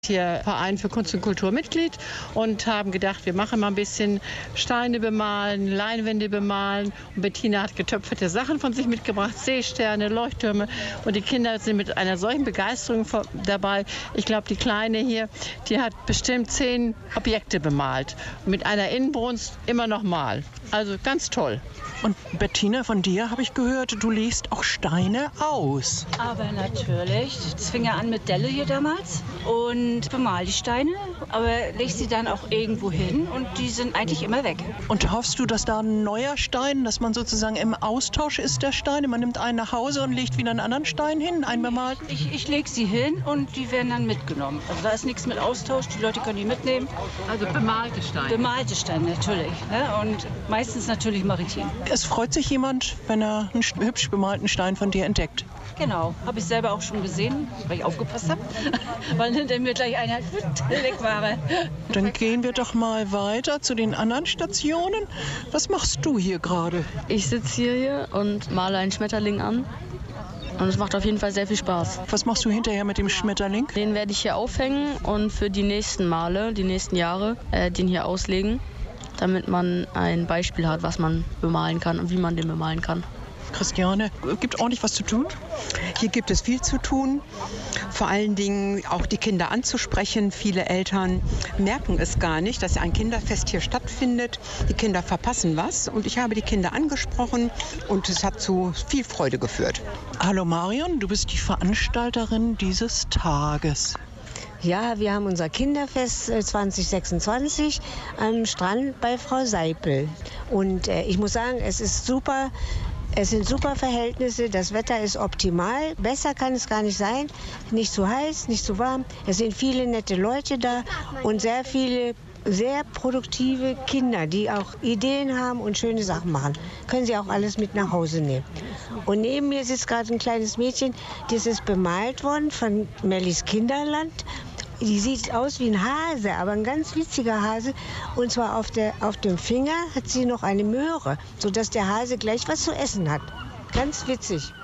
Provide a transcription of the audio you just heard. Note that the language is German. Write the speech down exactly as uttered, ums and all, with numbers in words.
Hier Verein für Kunst und Kultur Mitglied und haben gedacht, wir machen mal ein bisschen Steine bemalen, Leinwände bemalen. Und Bettina hat getöpferte Sachen von sich mitgebracht, Seesterne, Leuchttürme. Und die Kinder sind mit einer solchen Begeisterung dabei. Ich glaube, die Kleine hier, die hat bestimmt zehn Objekte bemalt. Mit einer Inbrunst immer noch mal. Also ganz toll. Und Bettina, von dir habe ich gehört, du legst auch Steine aus. Aber natürlich. Das fing ja an mit Delle hier damals und bemal die Steine, aber leg sie dann auch irgendwo hin und die sind eigentlich immer weg. Und hoffst du, dass da ein neuer Stein, dass man sozusagen im Austausch ist der Steine? Man nimmt einen nach Hause und legt wieder einen anderen Stein hin, einen bemalten? Ich, ich leg sie hin und die werden dann mitgenommen. Also da ist nichts mit Austausch, die Leute können die mitnehmen. Also bemalte Steine. Bemalte Steine, natürlich. Ne? Und meistens natürlich maritim. Es freut sich jemand, wenn er einen hübsch bemalten Stein von dir entdeckt. Genau, habe ich selber auch schon gesehen, weil ich aufgepasst habe, weil hinter mir gleich einer weg war. Dann gehen wir doch mal weiter zu den anderen Stationen. Was machst du hier gerade? Ich sitze hier, hier und male einen Schmetterling an. Und es macht auf jeden Fall sehr viel Spaß. Was machst du hinterher mit dem Schmetterling? Den werde ich hier aufhängen und für die nächsten Male, die nächsten Jahre, äh, den hier auslegen, damit man ein Beispiel hat, was man bemalen kann und wie man den bemalen kann. Christiane, gibt ordentlich was zu tun? Hier gibt es viel zu tun, vor allen Dingen auch die Kinder anzusprechen. Viele Eltern merken es gar nicht, dass ein Kinderfest hier stattfindet. Die Kinder verpassen was und ich habe die Kinder angesprochen und es hat zu viel Freude geführt. Hallo Marion, du bist die Veranstalterin dieses Tages. Ja, wir haben unser Kinderfest zwanzig sechsundzwanzig am Strand bei Frau Seipel. Und äh, ich muss sagen, es ist super. Es sind super Verhältnisse, das Wetter ist optimal, besser kann es gar nicht sein, nicht zu heiß, nicht zu warm. Es sind viele nette Leute da und sehr viele sehr produktive Kinder, die auch Ideen haben und schöne Sachen machen. Können sie auch alles mit nach Hause nehmen. Und neben mir sitzt gerade ein kleines Mädchen, das ist bemalt worden von Mellis Kinderland. Die sieht aus wie ein Hase, aber ein ganz witziger Hase. Und zwar auf, der, auf dem Finger hat sie noch eine Möhre, sodass der Hase gleich was zu essen hat. Ganz witzig.